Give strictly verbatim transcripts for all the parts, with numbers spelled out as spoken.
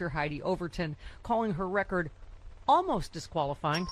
Doctor Heidi Overton, calling her record almost disqualifying.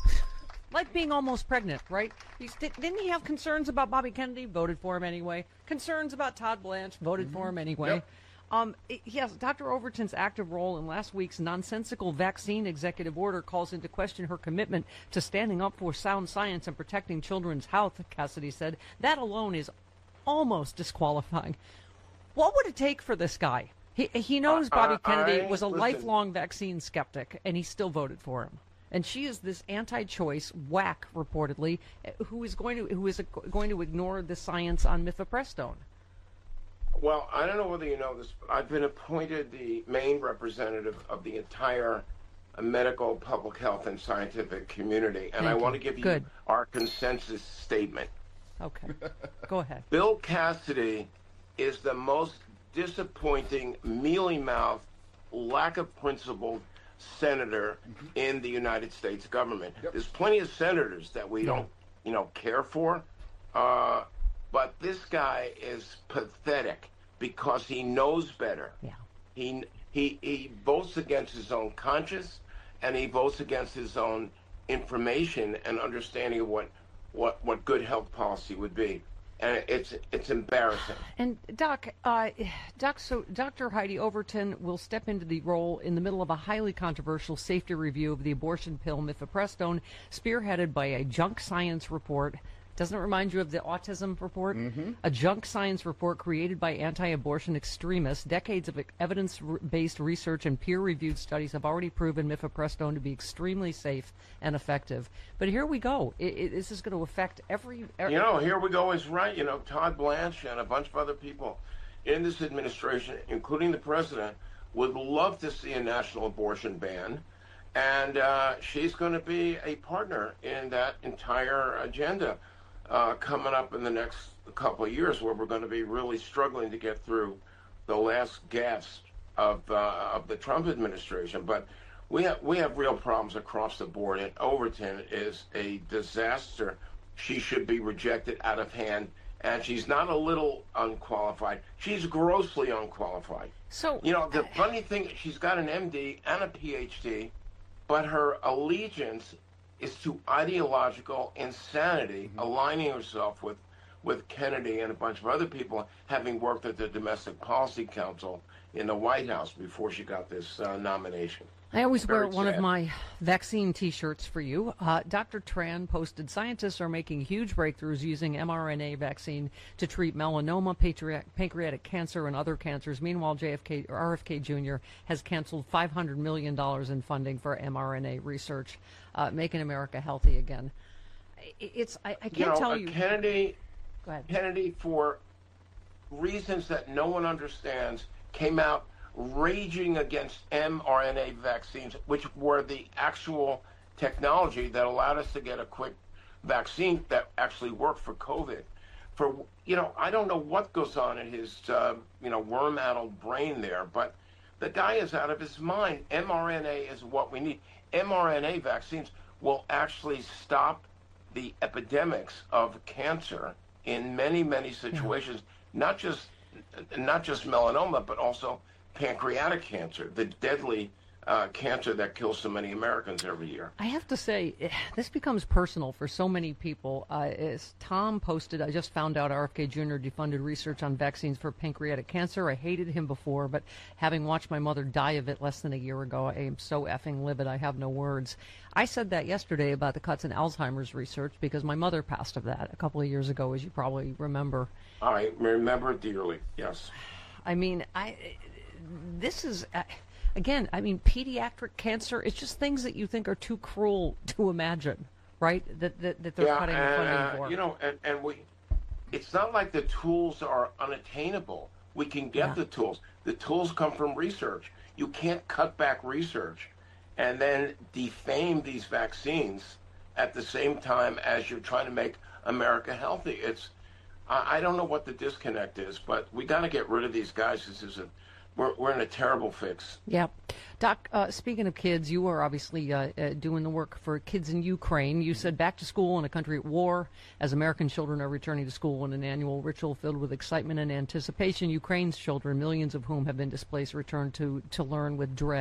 Like being almost pregnant, right? He's, didn't he have concerns about Bobby Kennedy? Voted for him anyway. Concerns about Todd Blanche? Voted mm-hmm. for him anyway. Yep. Um, yes, Doctor Overton's active role in last week's nonsensical vaccine executive order calls into question her commitment to standing up for sound science and protecting children's health, Cassidy said. That alone is almost disqualifying. What would it take for this guy? He, he knows Bobby uh, Kennedy I, was a listen. lifelong vaccine skeptic, and he still voted for him. And she is this anti-choice whack, reportedly, who is going to who is going to ignore the science on mifepristone. Well, I don't know whether you know this, but I've been appointed the main representative of the entire uh, medical, public health, and scientific community, and Thank I you. want to give you Good. our consensus statement. Okay, go ahead. Bill Cassidy is the most disappointing, mealy-mouthed, lack of principle senator mm-hmm. in the United States government. Yep. There's plenty of senators that we yeah. don't, you know, care for, uh, but this guy is pathetic because he knows better. Yeah. He he he votes against his own conscience, and he votes against his own information and understanding of what what what good health policy would be. And it's it's embarrassing. And Doc, uh, Doc, so Doctor Heidi Overton will step into the role in the middle of a highly controversial safety review of the abortion pill mifepristone, spearheaded by a junk science report. Doesn't it remind you of the autism report? Mm-hmm. A junk science report created by anti-abortion extremists. Decades of evidence-based research and peer-reviewed studies have already proven mifepristone to be extremely safe and effective. But here we go. It, it, this is going to affect every, every... You know, here we go is right. You know, Todd Blanche and a bunch of other people in this administration, including the president, would love to see a national abortion ban. And uh, she's going to be a partner in that entire agenda. Uh, coming up in the next couple of years, where we're going to be really struggling to get through the last gasp of uh, of the Trump administration. But we have we have real problems across the board, and Overton is a disaster. She should be rejected out of hand, and she's not a little unqualified. She's grossly unqualified. So you know, the funny thing, she's got an M D and a P H D, but her allegiance is to ideological insanity, mm-hmm. aligning herself with, with Kennedy and a bunch of other people, having worked at the Domestic Policy Council in the White House before she got this uh, nomination. I always Very wear one sad. of my vaccine T-shirts for you. Uh, Doctor Tran posted, scientists are making huge breakthroughs using mRNA vaccine to treat melanoma, patri- pancreatic cancer, and other cancers. Meanwhile, J F K, or R F K Junior has canceled five hundred million dollars in funding for mRNA research, uh, making America healthy again. It's I, I can't you know, tell uh, you. Kennedy, Go ahead. Kennedy, for reasons that no one understands, came out raging against mRNA vaccines, which were the actual technology that allowed us to get a quick vaccine that actually worked for COVID. For, you know, I don't know what goes on in his, uh, you know, worm-addled brain there, but the guy is out of his mind. mRNA is what we need. mRNA vaccines will actually stop the epidemics of cancer in many, many situations, yeah. not just not just melanoma, but also pancreatic cancer, the deadly uh, cancer that kills so many Americans every year. I have to say, this becomes personal for so many people. Uh, as Tom posted, I just found out R F K Junior defunded research on vaccines for pancreatic cancer. I hated him before, but having watched my mother die of it less than a year ago, I am so effing livid, I have no words. I said that yesterday about the cuts in Alzheimer's research because my mother passed of that a couple of years ago, as you probably remember. I remember dearly, yes. I mean, I... This is, uh, again, I mean, pediatric cancer, it's just things that you think are too cruel to imagine, right? That that, that they're yeah, cutting and, funding uh, for. You know, and, and we, it's not like the tools are unattainable. We can get yeah. the tools. The tools come from research. You can't cut back research and then defame these vaccines at the same time as you're trying to make America healthy. It's, I, I don't know what the disconnect is, but we got to get rid of these guys. This is a We're, we're in a terrible fix. Yeah. Doc, uh, speaking of kids, you are obviously uh, uh, doing the work for kids in Ukraine. You said back to school in a country at war as American children are returning to school in an annual ritual filled with excitement and anticipation. Ukraine's children, millions of whom have been displaced, return to, to learn with dread.